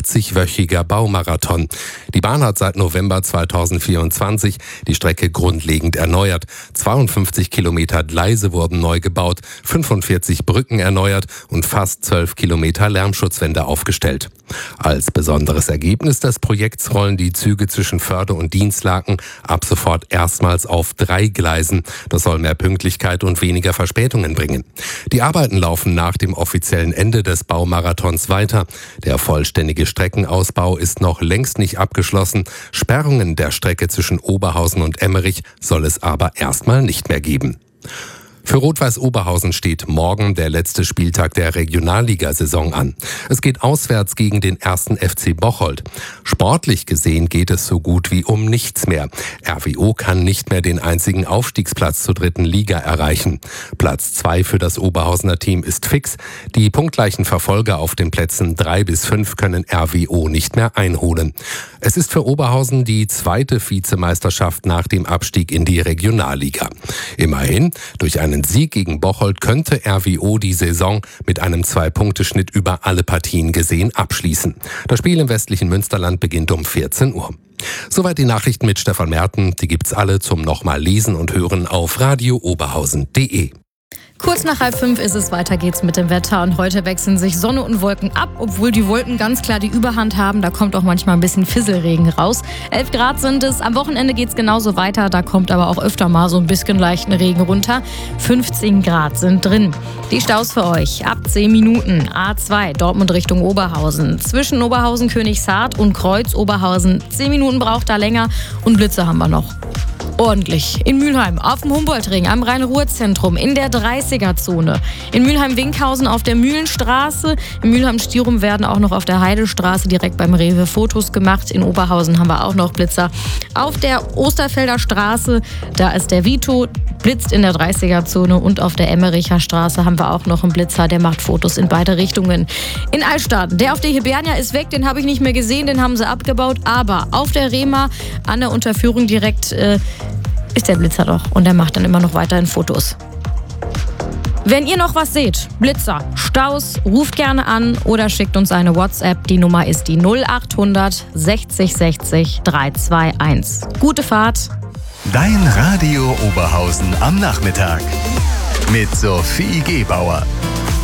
80-wöchiger Baumarathon. Die Bahn hat seit November 2024 die Strecke grundlegend erneuert. 52 Kilometer Gleise wurden neu gebaut, 45 Brücken erneuert und fast 12 Kilometer Lärmschutzwände aufgestellt. Als besonderes Ergebnis des Projekts rollen die Züge zwischen Förde und Dinslaken ab sofort erstmals auf 3 Gleisen. Das soll mehr Pünktlichkeit und weniger Verspätungen bringen. Die Arbeiten laufen nach dem offiziellen Ende des Baumarathons weiter. Der vollständige Streckenausbau ist noch längst nicht abgeschlossen. Sperrungen der Strecke zwischen Oberhausen und Emmerich soll es aber erstmal nicht mehr geben. Für Rot-Weiß Oberhausen steht morgen der letzte Spieltag der Regionalligasaison an. Es geht auswärts gegen den 1. FC Bocholt. Sportlich gesehen geht es so gut wie um nichts mehr. RWO kann nicht mehr den einzigen Aufstiegsplatz zur 3. Liga erreichen. Platz 2 für das Oberhausener Team ist fix. Die punktgleichen Verfolger auf den Plätzen 3 bis 5 können RWO nicht mehr einholen. Es ist für Oberhausen die 2. Vizemeisterschaft nach dem Abstieg in die Regionalliga. Immerhin, durch einen Sieg gegen Bocholt könnte RWO die Saison mit einem 2-Punkte-Schnitt über alle Partien gesehen abschließen. Das Spiel im westlichen Münsterland beginnt um 14 Uhr. Soweit die Nachrichten mit Stefan Merten. Die gibt's alle zum nochmal lesen und hören auf radiooberhausen.de. Kurz nach 4:30 ist es, weiter geht's mit dem Wetter und heute wechseln sich Sonne und Wolken ab, obwohl die Wolken ganz klar die Überhand haben, da kommt auch manchmal ein bisschen Fisselregen raus. 11 Grad sind es, am Wochenende geht's genauso weiter, da kommt aber auch öfter mal so ein bisschen leichten Regen runter. 15 Grad sind drin. Die Staus für euch, ab 10 Minuten, A2 Dortmund Richtung Oberhausen, zwischen Oberhausen, Königshardt und Kreuz Oberhausen, 10 Minuten braucht da länger und Blitze haben wir noch. Ordentlich. In Mülheim, auf dem Humboldtring, am Rhein-Ruhr-Zentrum, in der 30er-Zone. In Mülheim-Winkhausen auf der Mühlenstraße. In Mülheim-Stirum werden auch noch auf der Heidestraße direkt beim Rewe Fotos gemacht. In Oberhausen haben wir auch noch Blitzer. Auf der Osterfelder Straße, da ist der Vito, blitzt in der 30er-Zone. Und auf der Emmericher Straße haben wir auch noch einen Blitzer, der macht Fotos in beide Richtungen. In Altstadt, der auf der Hibernia ist weg, den habe ich nicht mehr gesehen, den haben sie abgebaut. Aber auf der Rema, an der Unterführung direkt, ist der Blitzer doch und der macht dann immer noch weiterhin Fotos. Wenn ihr noch was seht, Blitzer, Staus, ruft gerne an oder schickt uns eine WhatsApp. Die Nummer ist die 0800 60 60 321. Gute Fahrt. Dein Radio Oberhausen am Nachmittag mit Sophie Gebauer.